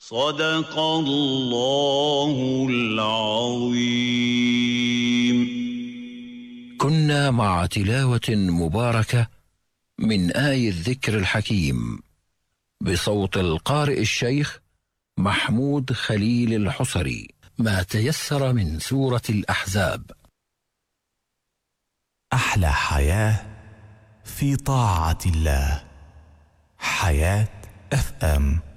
صدق الله العظيم. كنا مع تلاوة مباركة من آي الذكر الحكيم بصوت القارئ الشيخ محمود خليل الحصري، ما تيسر من سورة الأحزاب. أحلى حياة في طاعة الله. حياة FM.